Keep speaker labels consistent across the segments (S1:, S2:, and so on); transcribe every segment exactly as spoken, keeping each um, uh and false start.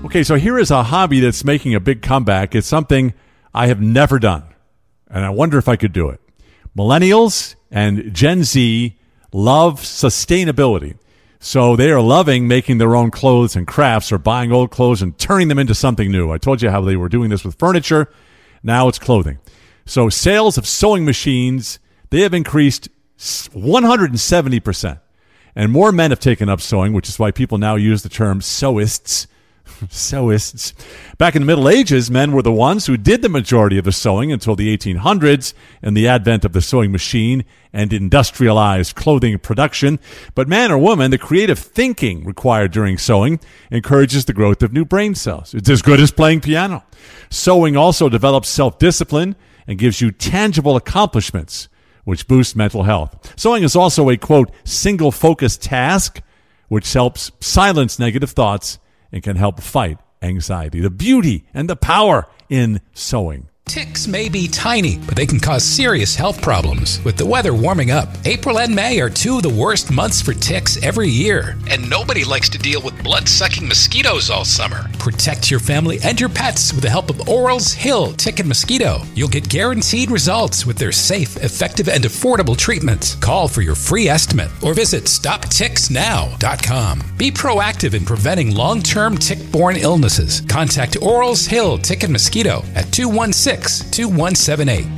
S1: Okay, so here is a hobby that's making a big comeback. It's something I have never done, and I wonder if I could do it. Millennials and Gen Z love sustainability. So they are loving making their own clothes and crafts, or buying old clothes and turning them into something new. I told you how they were doing this with furniture. Now it's clothing. So sales of sewing machines, they have increased one hundred seventy percent. And more men have taken up sewing, which is why people now use the term sewists. Sewists. Back in the Middle Ages, men were the ones who did the majority of the sewing until the eighteen hundreds and the advent of the sewing machine and industrialized clothing production. But man or woman, the creative thinking required during sewing encourages the growth of new brain cells. It's as good as playing piano. Sewing also develops self-discipline and gives you tangible accomplishments, which boosts mental health. Sewing is also a, quote, single-focused task, which helps silence negative thoughts and can help fight anxiety. The beauty and the power in sewing.
S2: Ticks may be tiny, but they can cause serious health problems. With the weather warming up, April and May are two of the worst months for ticks every year. And nobody likes to deal with blood-sucking mosquitoes all summer. Protect your family and your pets with the help of Oral's Hill Tick and Mosquito. You'll get guaranteed results with their safe, effective, and affordable treatments. Call for your free estimate or visit stop ticks now dot com. Be proactive in preventing long-term tick-borne illnesses. Contact Oral's Hill Tick and Mosquito at two one six, two one seven eight.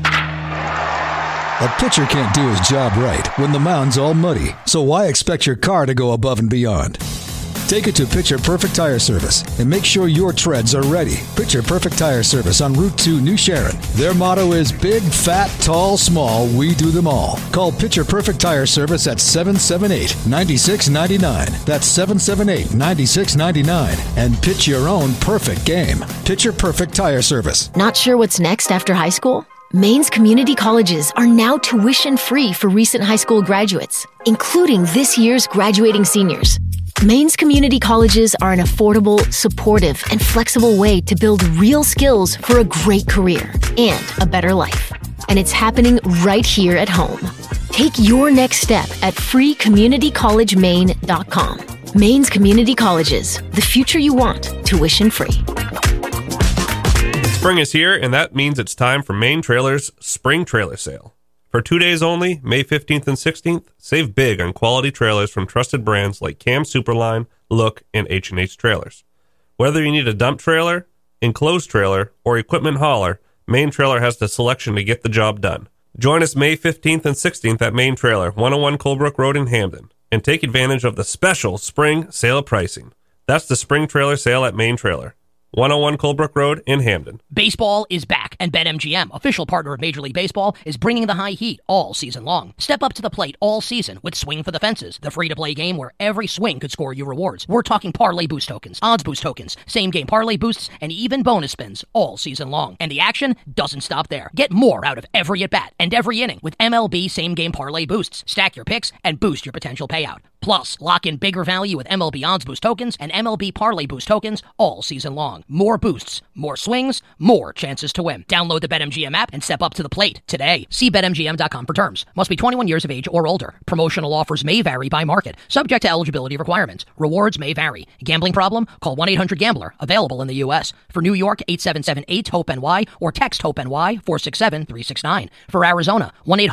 S3: A pitcher can't do his job right when the mound's all muddy, so why expect your car to go above and beyond? Take it to Pitcher Perfect Tire Service and make sure your treads are ready. Pitcher Perfect Tire Service on Route two, New Sharon. Their motto is big, fat, tall, small, we do them all. Call Pitcher Perfect Tire Service at seven seven eight, nine six nine nine. That's seven seven eight, nine six nine nine. And pitch your own perfect game. Pitcher Perfect Tire Service.
S4: Not sure what's next after high school? Maine's community colleges are now tuition-free for recent high school graduates, including this year's graduating seniors. Maine's community colleges are an affordable, supportive, and flexible way to build real skills for a great career and a better life. And it's happening right here at home. Take your next step at free community college maine dot com. Maine's community colleges, the future you want, tuition free.
S5: Spring is here, and that means it's time for Maine Trailer's Spring Trailer Sale. For two days only, May fifteenth and sixteenth, save big on quality trailers from trusted brands like Cam Superline, Look, and H and H Trailers. Whether you need a dump trailer, enclosed trailer, or equipment hauler, Maine Trailer has the selection to get the job done. Join us May fifteenth and sixteenth at Maine Trailer, one oh one Colebrook Road in Hamden, and take advantage of the special spring sale pricing. That's the Spring Trailer Sale at Maine Trailer, one oh one Colebrook Road in Hamden.
S6: Baseball is back, and BetMGM, official partner of Major League Baseball, is bringing the high heat all season long. Step up to the plate all season with Swing for the Fences, the free-to-play game where every swing could score you rewards. We're talking parlay boost tokens, odds boost tokens, same-game parlay boosts, and even bonus spins all season long. And the action doesn't stop there. Get more out of every at-bat and every inning with M L B same-game parlay boosts. Stack your picks and boost your potential payout. Plus, lock in bigger value with M L B odds boost tokens and M L B parlay boost tokens all season long. More boosts, more swings, more chances to win. Download the BetMGM app and step up to the plate today. See Bet M G M dot com for terms. Must be twenty-one years of age or older. Promotional offers may vary by market. Subject to eligibility requirements. Rewards may vary. Gambling problem? Call one eight hundred gambler. Available in the U S. For New York, eight seven seven eight HOPE-N Y or text HOPE-N Y four six seven three six nine. For Arizona, one eight hundred